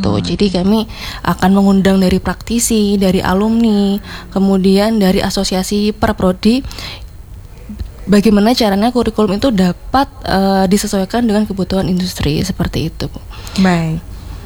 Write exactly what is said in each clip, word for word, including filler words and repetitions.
itu. Jadi kami akan mengundang dari praktisi, dari alumni, kemudian dari asosiasi perprodi, bagaimana caranya kurikulum itu dapat uh, disesuaikan dengan kebutuhan industri, seperti itu, Bu. Baik.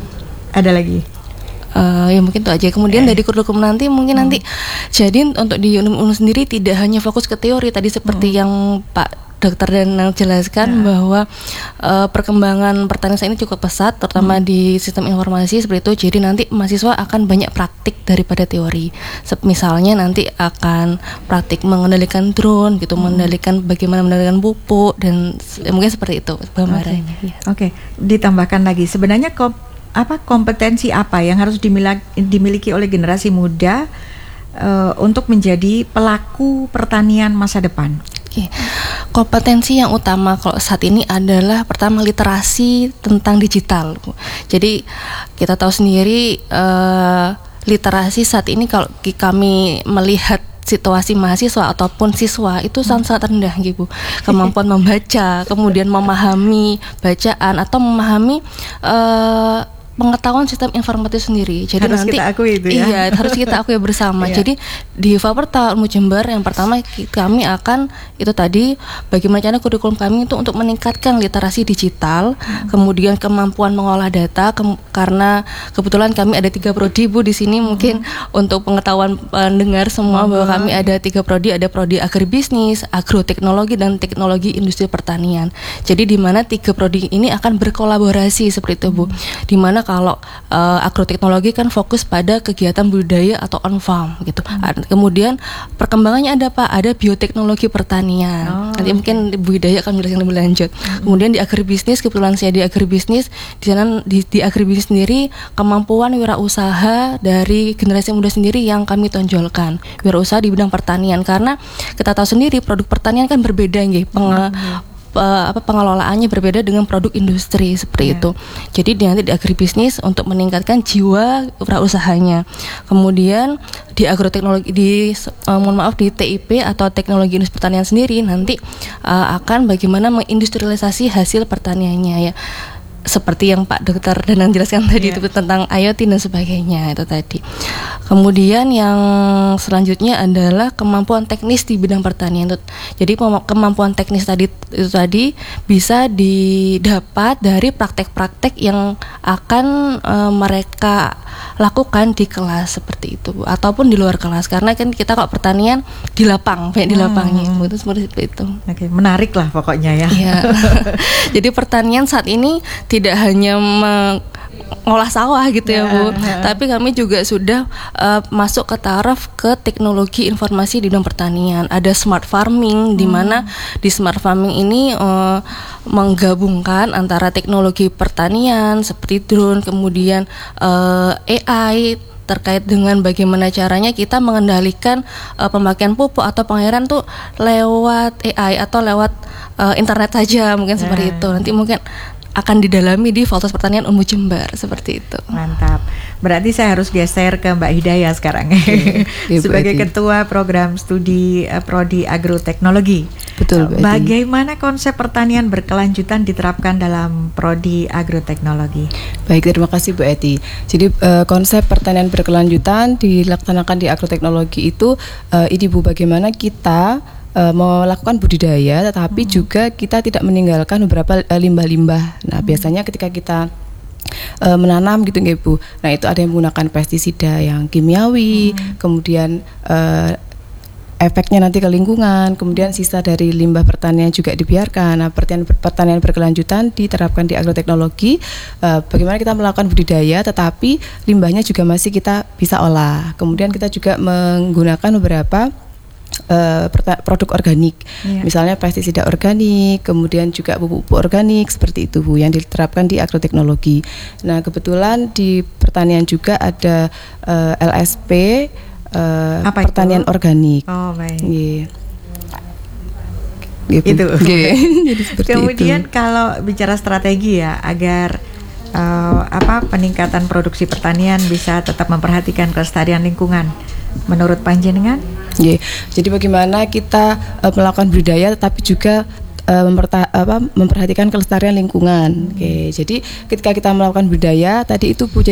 Ada lagi? Uh, ya mungkin itu aja. Kemudian eh. dari kurikulum nanti mungkin hmm. nanti jadi untuk di U N U sendiri tidak hanya fokus ke teori tadi seperti hmm. yang Pak Dokter Danang jelaskan ya. bahwa uh, perkembangan pertanian ini cukup pesat, terutama hmm. di sistem informasi seperti itu. Jadi nanti mahasiswa akan banyak praktik daripada teori. Misalnya nanti akan praktik mengendalikan drone, gitu, hmm. mengendalikan bagaimana mengendalikan pupuk dan ya, mungkin seperti itu gambarannya. Oke, okay. ya. okay. Ditambahkan lagi sebenarnya kom- apa kompetensi apa yang harus dimiliki, dimiliki oleh generasi muda uh, untuk menjadi pelaku pertanian masa depan? Oke, kompetensi yang utama kalau saat ini adalah pertama literasi tentang digital. Jadi kita tahu sendiri uh, literasi saat ini kalau kami melihat situasi mahasiswa ataupun siswa itu sangat-sangat rendah, gitu. Kemampuan membaca, kemudian memahami bacaan atau memahami uh, pengetahuan sistem informatif sendiri. Jadi harus nanti kita akui itu ya. Iya, harus kita akui bersama. Iya. Jadi di Faperta Ilmu Jember yang pertama kami akan itu tadi bagaimana cara kurikulum kami itu untuk meningkatkan literasi digital, hmm. kemudian kemampuan mengolah data ke- karena kebetulan kami ada tiga prodi, Bu, di sini. Mungkin hmm. untuk pengetahuan pendengar semua hmm. bahwa kami ada tiga prodi, ada prodi agribisnis, agroteknologi dan teknologi industri pertanian. Jadi di mana tiga prodi ini akan berkolaborasi seperti itu, Bu. Hmm. Di mana kalau uh, agroteknologi kan fokus pada kegiatan budidaya atau on farm, gitu. Hmm. Kemudian perkembangannya ada Pak, ada bioteknologi pertanian. Oh, Nanti okay. mungkin budidaya akan menjelaskan lebih lanjut. Hmm. Kemudian di agribisnis, kebetulan saya di agribisnis, di sana di, di agribisnis sendiri kemampuan wirausaha dari generasi muda sendiri yang kami tonjolkan. Wirausaha di bidang pertanian karena kita tahu sendiri produk pertanian kan berbeda, nggih. Peng- hmm. apa pengelolaannya berbeda dengan produk industri seperti yeah. itu. Jadi di, nanti di agribisnis untuk meningkatkan jiwa wirausahanya. Kemudian di agroteknologi di uh, mohon maaf di T I P atau teknologi industri pertanian sendiri nanti uh, akan bagaimana mengindustrialisasi hasil pertaniannya, ya. Seperti yang Pak Dokter Danang jelaskan tadi yeah. itu tentang I O T dan sebagainya itu tadi. Kemudian yang selanjutnya adalah kemampuan teknis di bidang pertanian. Jadi kemampuan teknis tadi itu tadi bisa didapat dari praktek-praktek yang akan e, mereka lakukan di kelas seperti itu, ataupun di luar kelas, karena kan kita kalau pertanian di lapang, banyak di lapangnya, hmm. itu seperti itu. Oke, menarik lah pokoknya ya. Iya. Jadi pertanian saat ini tidak hanya mengolah sawah gitu ya, Bu, tapi kami juga sudah uh, masuk ke taraf ke teknologi informasi di bidang pertanian. Ada smart farming, hmm. di mana di smart farming ini uh, menggabungkan antara teknologi pertanian seperti drone, kemudian uh, A I terkait dengan bagaimana caranya kita mengendalikan uh, pemakaian pupuk atau pengairan tuh lewat A I atau lewat uh, internet saja, mungkin yeah. seperti itu. Nanti mungkin akan didalami di Fakultas Pertanian U N M U Jember seperti itu. Mantap. Berarti saya harus geser ke Mbak Hidayah sekarang. Okay. Sebagai Ketua Program Studi uh, Prodi Agroteknologi. Betul, Mbak. Bagaimana konsep pertanian berkelanjutan diterapkan dalam Prodi Agroteknologi? Baik, terima kasih Bu Eti. Jadi uh, konsep pertanian berkelanjutan dilaksanakan di agroteknologi itu uh, ini Bu, bagaimana kita Uh, melakukan budidaya, tetapi hmm. juga kita tidak meninggalkan beberapa uh, limbah-limbah. Nah, hmm. biasanya ketika kita uh, menanam gitu nggih Bu. Nah, itu ada yang menggunakan pestisida yang kimiawi, hmm. kemudian uh, efeknya nanti ke lingkungan, kemudian sisa dari limbah pertanian juga dibiarkan. Nah, pertanian, pertanian berkelanjutan diterapkan di agroteknologi. Uh, bagaimana kita melakukan budidaya, tetapi limbahnya juga masih kita bisa olah. Kemudian kita juga menggunakan beberapa Uh, produk organik, yeah. misalnya pestisida organik, kemudian juga pupuk organik seperti itu Bu, yang diterapkan di agroteknologi. Nah, kebetulan di pertanian juga ada uh, L S P uh, Apa pertanian itu? Organik. Oh baik. Yeah. Gitu. Okay. Jadi Kemudian itu. Kalau bicara strategi ya agar uh, apa peningkatan produksi pertanian bisa tetap memperhatikan kelestarian lingkungan, menurut panjenengan? Yeah. Jadi bagaimana kita uh, melakukan budidaya tetapi juga uh, memperta- apa, memperhatikan kelestarian lingkungan. Oke, okay. Jadi ketika kita melakukan budidaya tadi itu Bu,